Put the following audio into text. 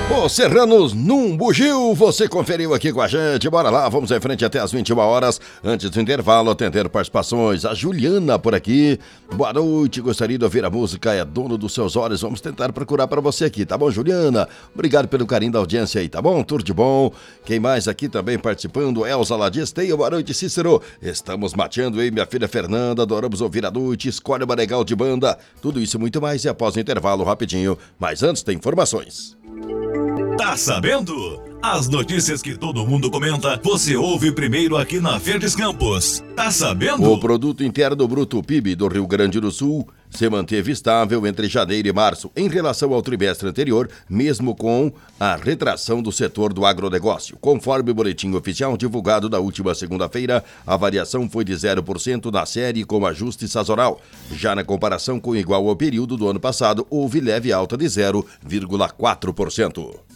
Os Serranos num bugio, você conferiu aqui com a gente, bora lá, vamos em frente até as 21 horas, antes do intervalo, atender participações, a Juliana por aqui, boa noite, gostaria de ouvir a música É Dono dos Seus Olhos, vamos tentar procurar pra você aqui, tá bom, Juliana? Obrigado pelo carinho da audiência aí, tá bom? Tudo de bom, quem mais aqui também participando, Elza Ladistei, boa noite, Cícero, estamos mateando aí, minha filha Fernanda, adoramos ouvir a noite, escolhe uma legal de banda, tudo isso e muito mais, e após o intervalo, rapidinho, mas antes tem informações. Tá sabendo? As notícias que todo mundo comenta, você ouve primeiro aqui na Verdes Campos. Tá sabendo? O Produto Interno Bruto, PIB, do Rio Grande do Sul se manteve estável entre janeiro e março em relação ao trimestre anterior, mesmo com a retração do setor do agronegócio. Conforme o boletim oficial divulgado na última segunda-feira, a variação foi de 0% na série com ajuste sazonal. Já na comparação com igual ao período do ano passado, houve leve alta de 0,4%.